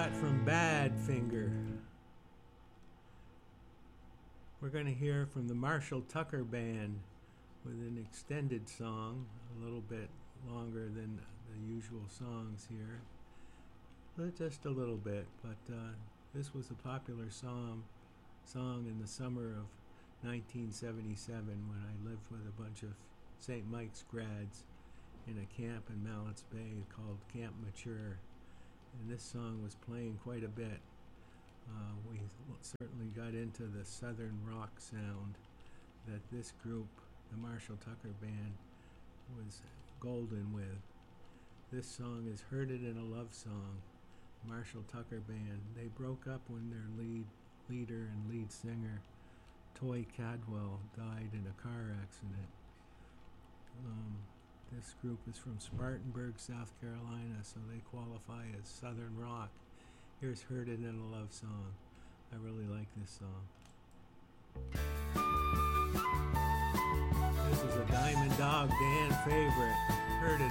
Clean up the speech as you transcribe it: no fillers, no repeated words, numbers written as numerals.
got from Badfinger. We're going to hear from the Marshall Tucker Band with an extended song, a little bit longer than the usual songs here. Just a little bit, but this was a popular song in the summer of 1977 when I lived with a bunch of St. Mike's grads in a camp in Mallets Bay called Camp Mature. And this song was playing quite a bit. We certainly got into the southern rock sound that this group, the Marshall Tucker Band, was golden with. This song is Heard It in a Love Song. Marshall Tucker Band. They broke up when their leader and lead singer, Toy Cadwell, died in a car accident. This group is from Spartanburg, South Carolina, so they qualify as Southern Rock. Here's Heard It in a Love Song. I really like this song. This is a Diamond Dog Dan favorite. Heard It